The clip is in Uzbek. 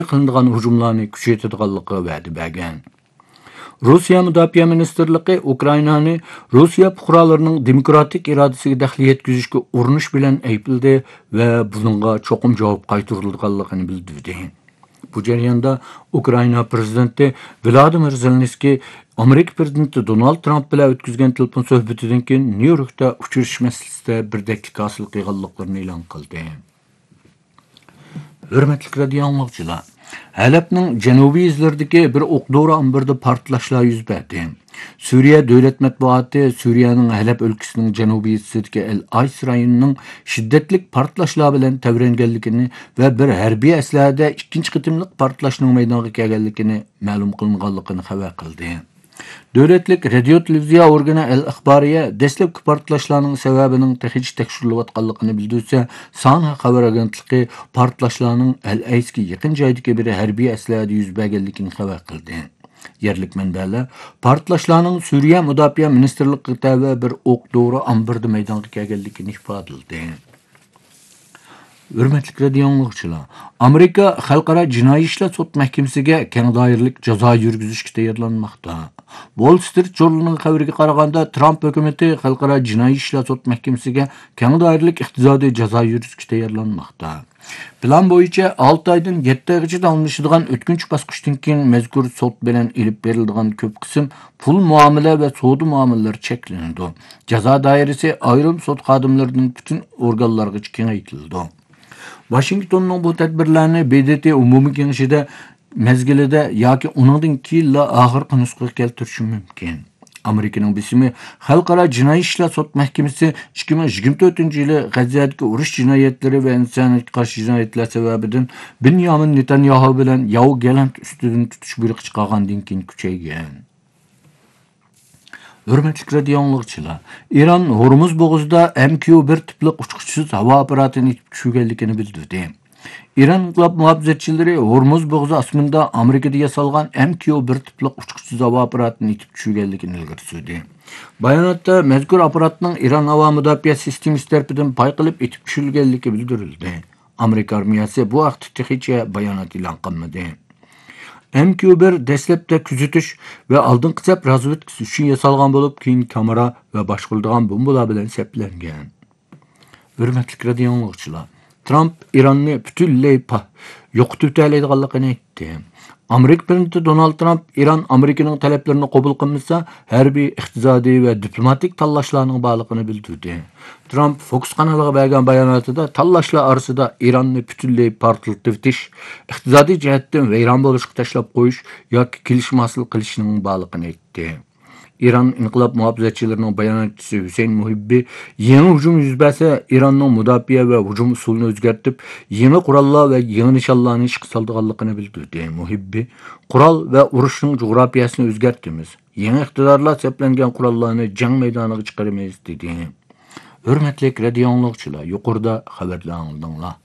qilinadigan hujumlarni kuchaytirganligi va'da bergan. Rossiya Mudofaa Ministerligi Ukrainani Rossiya fuqarolarining demokratik irodasiga daxl yetkazishga urinish bilan aybladi va buningga cho'qim javob qaytarilganligini bildirdi. Bu jarayonda Ukraina prezidenti Vladimir Zelenskiy Amerika prezidenti Donald Trump bilan o'tkazgan telefon suhbatidan keyin Nyu-Yorkda uchrashish masalasida bir dakika hosil qilganliklarini e'lon qildi. Hurmatli radio anglag'uchilar, Halepning janubiy izlaridagi bir o'q-dori ambarda portlashlar yuz berdi. Suriya davlat matbuoti Suriyaning Halep o'lkasining janubiy izidagi El-Ays rayonining shiddatli portlashlar bilan tavranganligini va bir harbiy aslahada ikkinchi qitimliq portlashning maydonga kelganligini ma'lum qilinganligini xabar qildi. Davlatlik radio televiziya organi El-Axbariya dastlabki portlashlarning sababining texnik tekshirilayotganligini bildirsa, Sana xabar agentligi portlashlarning El-Aysga yaqin joydagi bir harbiy aslahada yuz berganligini xabar qildi. Yerlik manbalar portlashlarning Suriya Mudofaa Ministerligi tava bir o'q-dori ambarda maydonga kelganligini ifodaladi. Hurmatli radio anglag'uchilar, Amerika Xalqaro jinoiy ishlar sud mahkamasiga keng doiralik jazo yurgizishga tayyorlanmoqda. Wall Street jurnalining xabariga qaraganda, Trump hukumatı Xalqaro jinoiy ishlar sud mahkamasiga keng doiralik iqtisodiy jazo yurgizishga tayyorlanmoqda. Plan bo'yicha 6 oydan 7 oygacha davomlashadigan o'tkinchi bosqichdan keyin mazkur sud bilan elib beriladigan ko'p qism pul muomala va savdo muomalalari cheklanadi. Jazo doirasi ayrim sud xodimlarining butun organlarga kengaytirildi. Washingtonning bu tadbirlarni BDT umumiy kengashida mezgilida yoki uningdan keyin oxirgi nusxaga keltirishi mumkin. Amerikaning bisimi Xalqaro jinoiy ishlar sud mahkamasi 2024-yili G'azzadagi urush jinoyatlari va insoniyatga qarshi jinoyatlar sababidan Benyamin Netanyahu bilan Yov Galant ustidan tutish buyrug'i chiqargandan keyin kuchaygan. Hurmatli radio anglag'uchilar, Iran Hormuz bo'g'izida MQ-1 tipli uçquchsiz havo apparatini yetib tushganligini bildirdi. İran inqilob muhofazatchilari Hormuz bo'g'zi osmonida Amerikada yasalgan MQ-1 tipli uçquchsiz havo apparatini yetib tushganligini ilgari surdi. Bayonotda mazkur apparatning Iran havo mudofaa sistemasi tarafidan payqalib yetib tushirilganligi bildirildi. Amerika armiyasi bu vaqtda texnicha bayonot e'lon qilmadi. MQ-1 dastlabda kuzatish va oldingi saf razvedkasi uchun yasalgan bo'lib, keyin kamera va boshqariladigan bombalar bilan saplangan. Hurmatli radio anglag'uchilar, Trump Iranni butunlay yo'qotib tashlaydiganligini aytdi. Amerika prezidenti Donald Trump Iran Amerikaning talablarini qabul qilmasa, harbiy, iqtisodiy va diplomatik tanlashlarning borligini bildirdi. Trump Fox kanaliga bergan bayonotida tanlashlar orasida Iranni butunlay portlatib o'tish, iqtisodiy jihatdan vayron bo'lishga tashlab qo'yish yoki kelishim hosil qilishning borligini aytdi. İran inqilob muhofazatchilarining bayonotchisi Husayn Muhibbi yangi hujum yuz bersa, Iranning mudofaa va hujum usulini o'zgartirib, yangi qurollar va yangi nishonlarni ishga soldiganligini bildirdi. Muhibbi qurol va urushning jo'grafiyasini o'zgartimiz. Yangi iqtidorlar seplangan qurollarni jang maydoniga chiqaramiz dedi. Hurmatli radio anglag'uchilar, yuqorida xabarlar oldinglar.